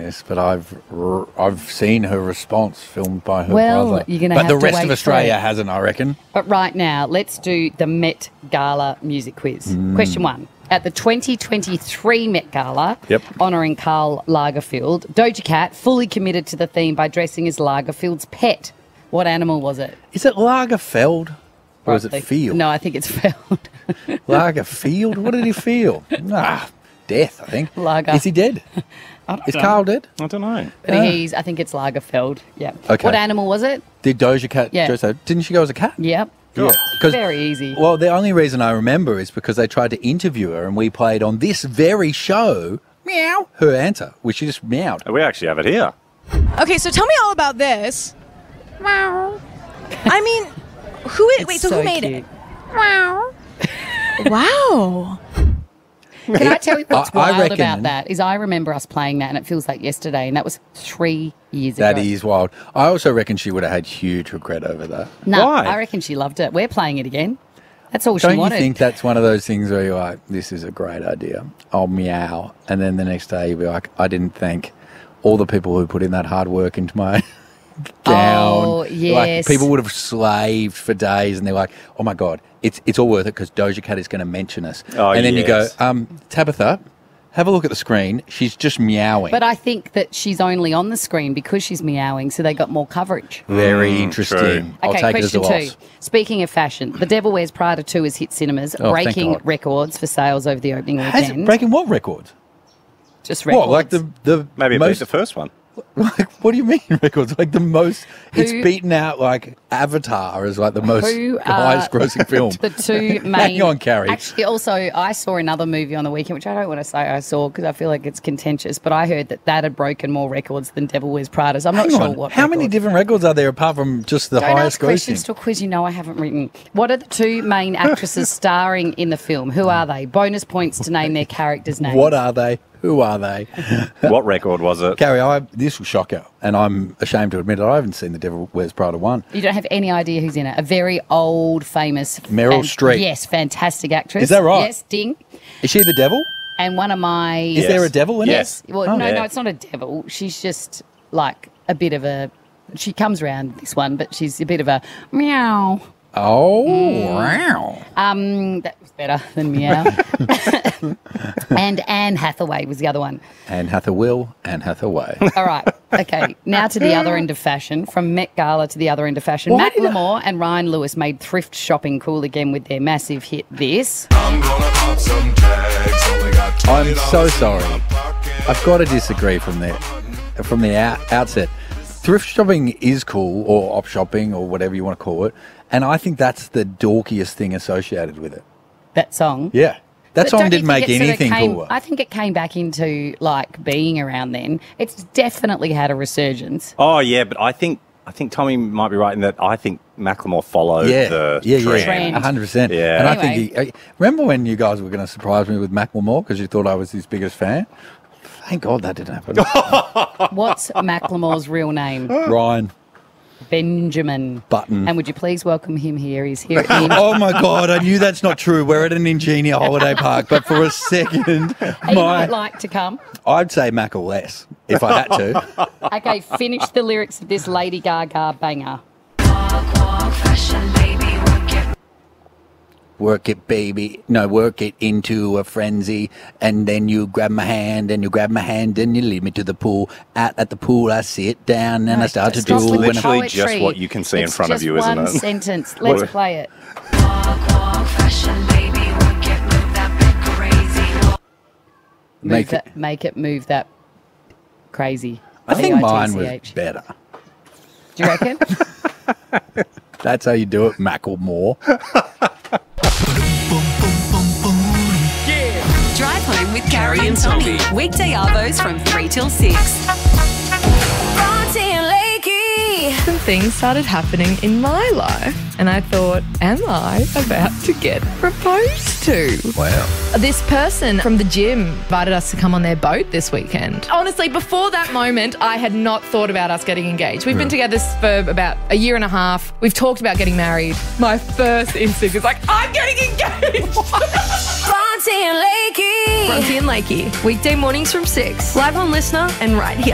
this, but I've seen her response filmed by her Well, brother. you're gonna but have the to rest wait of for Australia it. hasn't, I reckon. But right now, let's do the Met Gala music quiz. Question 1. At the 2023 Met Gala, Yep. honouring Karl Lagerfeld, Doja Cat fully committed to the theme by dressing as Lagerfeld's pet. What animal was it? Is it Lagerfeld or is it Right, Field? No, I think it's Feld. Lagerfield? What did he feel? Death, I think. Lager. Is he dead? Is Carl dead? I don't know. But I think it's Lagerfeld. Yeah. Okay. What animal was it? Did Doja Cat Yeah. dress up? Didn't she go as a cat? Yep. Yeah. 'Cause- Very easy. Well, the only reason I remember is because they tried to interview her and we played on this very show, meow, her answer, which she just meowed. We actually have it here. Okay, so tell me all about this. Wow. I mean, who is? Wait, so who made cute. it? Wow. Can I tell you what's I wild reckon- about that? Is I remember us playing that and it feels like yesterday, and that was 3 years That ago. is wild. I also reckon she would have had huge regret over that. No, Why? I reckon she loved it. We're playing it again. That's all she Don't you wanted. think that's one of those things where you're like, this is a great idea, I'll meow, and then the next day you'll be like, I didn't thank all the people who put in that hard work into my gown. Oh, yes. Like, people would have slaved for days and they're like, oh my God, it's all worth it because Doja Cat is going to mention us. Oh, and then yes. you go, Tabitha, have a look at the screen. She's just meowing. But I think that she's only on the screen because she's meowing, so they got more coverage. Very interesting. true. I'll Okay, take it as a question loss. 2. Speaking of fashion, The Devil Wears Prada 2 has hit cinemas, Oh, thank breaking God. records for sales over the opening Has weekend. it breaking what records? Just records. What, like the Maybe it most beat the first one. Like, what do you mean records? Like the most, it's Who- beaten out like Avatar is like the most Who are highest grossing film. The two main. Hang on, Carrie. Actually, also, I saw another movie on the weekend, which I don't want to say I saw because I feel like it's contentious, but I heard that had broken more records than Devil Wears Prada. So I'm not Hang sure on. what. How many records. different records are there apart from just the Don't highest ask questions grossing? to a quiz you know I haven't written. What are the two main actresses starring in the film? Who are they? Bonus points to name their characters' names. What are they? Who are they? What record was it? Carrie, this will shock you, and I'm ashamed to admit it. I haven't seen The Devil Wears Prada 1. You don't have any idea who's in it. A very old, famous Meryl Streep. Yes, fantastic actress. Is that right? Yes, ding. Is she the devil? And one of my Is there a devil in Yes. it? Well, Oh. no, Yeah. it's not a devil. She's just like a bit of a. She comes around this one, but she's a bit of a meow. Oh, Mm. wow. That was better than meow. And Anne Hathaway was the other one. Anne Hathaway, Anne Hathaway. All right. Okay. Now to the other end of fashion. From Met Gala to the other end of fashion. Why did Macklemore and Ryan Lewis made thrift shopping cool again with their massive hit, This. I'm gonna pop some tags. Only got I'm $20 so in sorry. my pocket. I've got to disagree from the outset. Thrift shopping is cool, or op shopping, or whatever you want to call it, and I think that's the dorkiest thing associated with it. That song. Yeah, that But song don't you didn't think make it sort of anything came- cooler. I think it came back into like being around then. It's definitely had a resurgence. Oh, yeah, but I think Tommy might be right in that I think Macklemore followed the trend. Trend. 100%. Yeah. And I Anyway. think remember when you guys were going to surprise me with Macklemore because you thought I was his biggest fan? Thank God that didn't happen. What's Macklemore's real name? Ryan Benjamin Button. And would you please welcome him here? He's here in. Oh my God, I knew that's not true. We're at an Ingenia holiday park, but for a second, He might like to come. I'd say Mac or less if I had to. Okay, finish the lyrics of this Lady Gaga banger. Work it, baby. No, work it into a frenzy. And then you grab my hand, and you grab my hand, and you lead me to the pool. At the pool, I sit down, and I start to Stop drool. with the when I- Literally poetry. just what you can see in It's front of just you, isn't one it? sentence. Let's What- play it. Make it. Make it move that crazy. I think mine was PITCH. better. Do you reckon? That's how you do it, Macklemore. Drive home with Carrie and Tommy. Weekday arvos from 3 till 6. Some things started happening in my life, and I thought, am I about to get proposed to? Wow. This person from the gym invited us to come on their boat this weekend. Honestly, before that moment, I had not thought about us getting engaged. We've been together for about a year and a half. We've talked about getting married. My first instinct is like, I'm getting engaged. Bronte and Lakey, weekday mornings from 6. Live on Listener and right here.